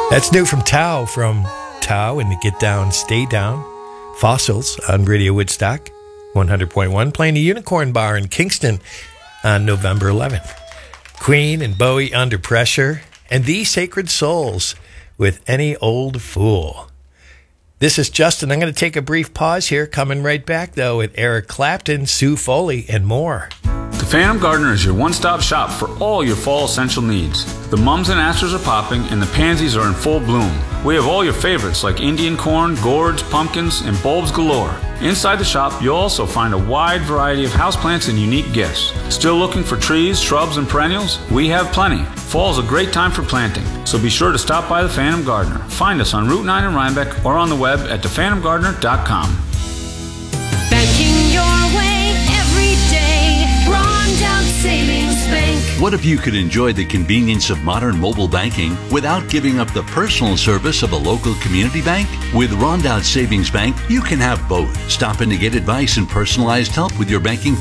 That's new from Tao and the Get Down, Stay Down. Fossils on Radio Woodstock 100.1, playing the Unicorn Bar in Kingston on November 11th. Queen and Bowie, Under Pressure, and The Sacred Souls with Any Old Fool. This is Justin. I'm going to take a brief pause here, coming right back, though, with Eric Clapton, Sue Foley, and more. The Phantom Gardener is your one-stop shop for all your fall essential needs. The mums and asters are popping and the pansies are in full bloom. We have all your favorites like Indian corn, gourds, pumpkins, and bulbs galore. Inside the shop, you'll also find a wide variety of houseplants and unique gifts. Still looking for trees, shrubs, and perennials? We have plenty. Fall is a great time for planting, so be sure to stop by the Phantom Gardener. Find us on Route 9 in Rhinebeck or on the web at thephantomgardener.com. Banking your way every day. Rondout Savings Bank. What if you could enjoy the convenience of modern mobile banking without giving up the personal service of a local community bank? With Rondout Savings Bank, you can have both. Stop in to get advice and personalized help with your banking